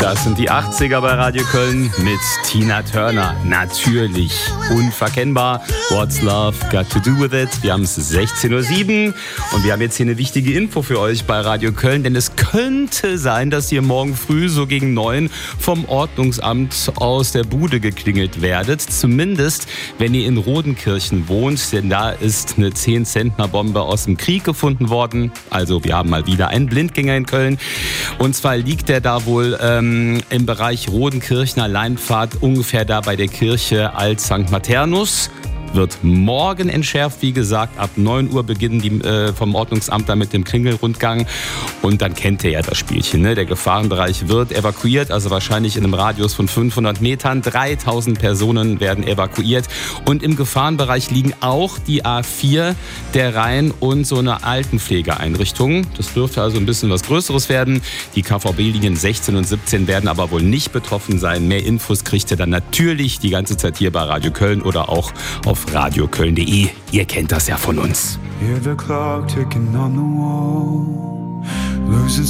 Das sind die 80er bei Radio Köln mit Tina Turner. Natürlich unverkennbar. What's Love Got to Do With It? Wir haben es 16:07 Uhr und wir haben jetzt hier eine wichtige Info für euch bei Radio Köln, denn es könnte sein, dass ihr morgen früh so gegen 9 vom Ordnungsamt aus der Bude geklingelt werdet. Zumindest, wenn ihr in Rodenkirchen wohnt, denn da ist eine 10-Zentner-Bombe aus dem Krieg gefunden worden. Also wir haben mal wieder einen Blindgänger in Köln. Und zwar liegt der da wohl im Bereich Rodenkirchener Leinpfad, ungefähr da bei der Kirche Alt St. Maternus. Wird morgen entschärft, wie gesagt. Ab 9 Uhr beginnen die vom Ordnungsamt da mit dem Klingelrundgang. Und dann kennt ihr ja das Spielchen, ne? Der Gefahrenbereich wird evakuiert, also wahrscheinlich in einem Radius von 500 Metern. 3000 Personen werden evakuiert. Und im Gefahrenbereich liegen auch die A4, der Rhein und so eine Altenpflegeeinrichtung. Das dürfte also ein bisschen was Größeres werden. Die KVB-Linien 16 und 17 werden aber wohl nicht betroffen sein. Mehr Infos kriegt ihr dann natürlich die ganze Zeit hier bei Radio Köln oder auch auf radioköln.de. Ihr kennt das ja von uns. Hear the clock ticking on the wall, losing